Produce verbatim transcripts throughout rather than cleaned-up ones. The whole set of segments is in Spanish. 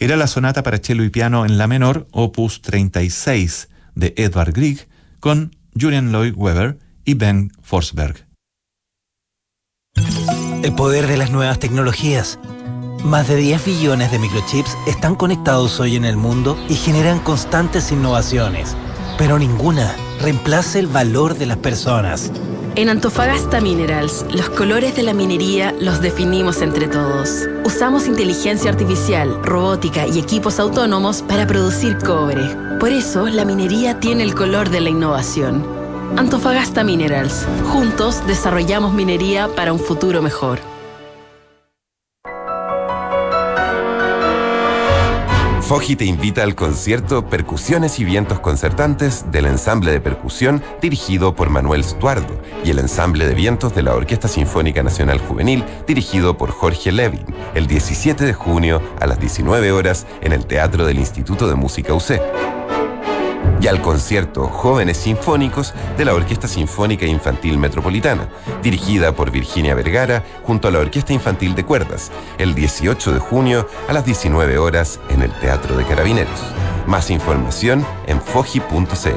era la sonata para cello y piano en la menor, opus treinta y seis, de Edvard Grieg, con Julian Lloyd Webber y Ben Forsberg. El poder de las nuevas tecnologías. Más de diez billones de microchips están conectados hoy en el mundo y generan constantes innovaciones, pero ninguna reemplaza el valor de las personas. En Antofagasta Minerals, los colores de la minería los definimos entre todos. Usamos inteligencia artificial, robótica y equipos autónomos para producir cobre. Por eso, la minería tiene el color de la innovación. Antofagasta Minerals. Juntos desarrollamos minería para un futuro mejor. Foji te invita al concierto Percusiones y Vientos Concertantes del ensamble de percusión dirigido por Manuel Stuardo y el ensamble de vientos de la Orquesta Sinfónica Nacional Juvenil dirigido por Jorge Levin, el diecisiete de junio a las diecinueve horas en el Teatro del Instituto de Música U C. Y al concierto Jóvenes Sinfónicos de la Orquesta Sinfónica Infantil Metropolitana, dirigida por Virginia Vergara junto a la Orquesta Infantil de Cuerdas, el dieciocho de junio a las diecinueve horas en el Teatro de Carabineros. Más información en foji punto c l.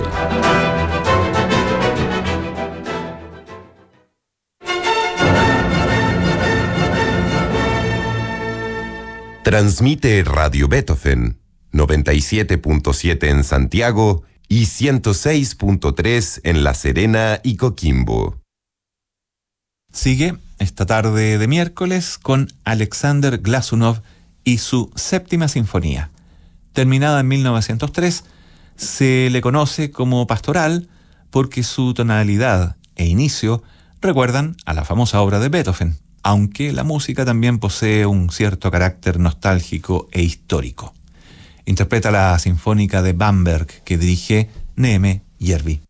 Transmite Radio Beethoven, noventa y siete punto siete en Santiago y ciento seis punto tres en La Serena y Coquimbo. Sigue esta tarde de miércoles con Alexander Glazunov y su séptima sinfonía. Terminada en mil novecientos tres, se le conoce como pastoral porque su tonalidad e inicio recuerdan a la famosa obra de Beethoven, aunque la música también posee un cierto carácter nostálgico e histórico. Interpreta la Sinfónica de Bamberg que dirige Neeme Järvi.